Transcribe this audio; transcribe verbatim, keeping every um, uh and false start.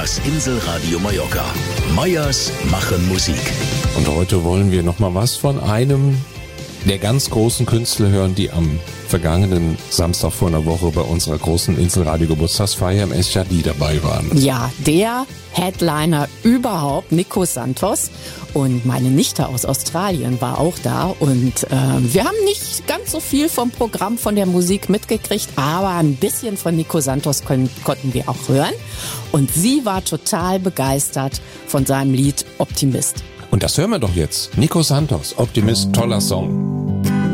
Das Inselradio Mallorca. Meyers machen Musik. Und heute wollen wir noch mal was von einem der ganz großen Künstler hören, die am vergangenen Samstag vor einer Woche bei unserer großen Inselradio-Geburtstagsfeier im Esjardí dabei waren. Ja, der Headliner überhaupt, Nico Santos. Und meine Nichte aus Australien war auch da. Und äh, wir haben nicht ganz so viel vom Programm, von der Musik mitgekriegt, aber ein bisschen von Nico Santos können, konnten wir auch hören. Und sie war total begeistert von seinem Lied Optimist. Und das hören wir doch jetzt. Nico Santos, Optimist, toller Song.